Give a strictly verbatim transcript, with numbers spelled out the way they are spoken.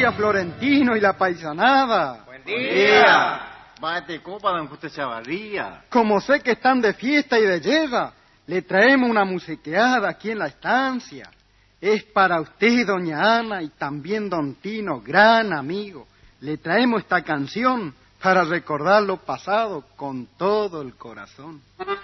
día, Florentino y la paisanada. Buen día. Bate copa, don Justo Chavarría. Como sé que están de fiesta y de belleza, le traemos una musiqueada aquí en la estancia. Es para usted, doña Ana, y también don Tino, gran amigo. Le traemos esta canción para recordar lo pasado con todo el corazón.